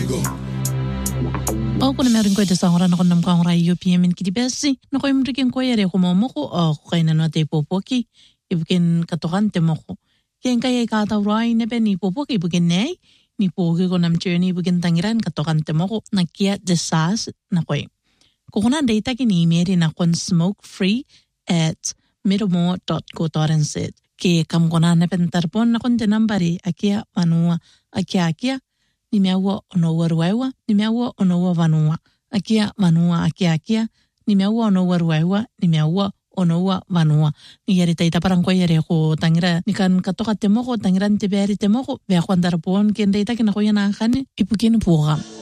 O kuna meron ko ito sa oran ako ng kong rayo PM kidibesi no ko imrikin ko yare ko mo ko o kaina no te popoki ibukin katokante mo ko ken kaya ka ta rai ne ben ni popoki ibukin nei ni pogi ko nam journey ibukin tangiran katokante mo ko nakia desas na ko kuna data kini meri na kon smoke-free@middlemore.co.nz ke kam kona ne ben tarpon na kon te nambari akia manua akia ni meawa ono waruaiwa, ni meawa ono vanua. Akia vanua, akia, ni meawa ono waruaiwa, ni meawa ono vanua. Ni yari taita parang ko yari ko tangira, ni kan katoka temoko, tangiran te beri temoko, bea kwandarapon, kenda ita kina ko yana kane, ipukin puha.